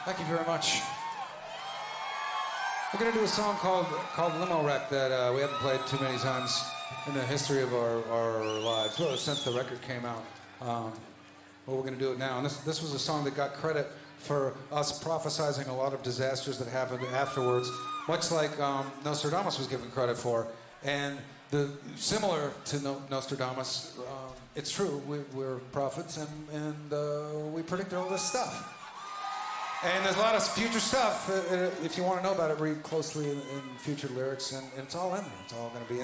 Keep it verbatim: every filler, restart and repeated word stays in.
Thank you very much. We're going to do a song called called Limo Wreck that uh, we haven't played too many times in the history of our, our lives, well, since the record came out. Um, well, we're going to do it now. And this, this was a song that got credit for us prophesizing a lot of disasters that happened afterwards, much like um, Nostradamus was given credit for. And the similar to no, Nostradamus, um, it's true, we, we're prophets, and, and uh, we predict all this stuff. And there's a lot of future stuff. Uh, if you want to know about it, read closely in, in future lyrics, and, and it's all in there. It's all going to be in